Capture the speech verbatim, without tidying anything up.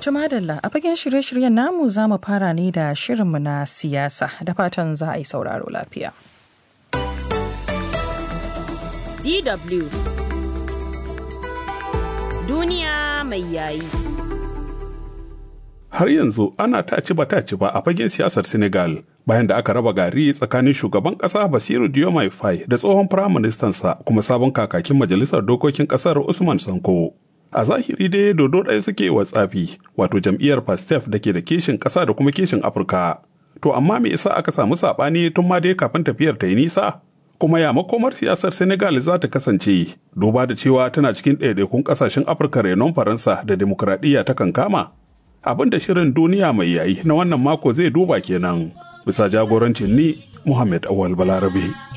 Tumadalla a fagen shirye-shiryen namu za mu fara ne da shirinmu na siyasa da fatan za a yi sauraro lafiya. D W Duniya mai yayi. Har yanzu ana taci ba taci ba a fagen siyasar Senegal bayan da aka raba gari tsakanin shugaban ƙasa Bassirou Diomaye Faye da tsohon firaministansa kuma sabon kakakin majalisar dokokin ƙasar Usman Sanko. A zahiri dai dodo ɗaya suke wa tsafi, wato jam'iyyar Pastef da ke da kishin ƙasa da kuma kishin Afirka. To amma me yasa aka samu saɓani tun ma dai kafin tafiyar ta yi nisa? Kuma ya makomar siyasar Senegal za ta kasance, duba da cewa tana cikin ɗaiɗaikun ƙasashen Afirka renon Faransa da demokuraɗiyya ta kankama? Abin da shirin duniya mai yayi na wannan mako zai duba kenan, bisa jagorancin ni Muhammad Awal Balarabe.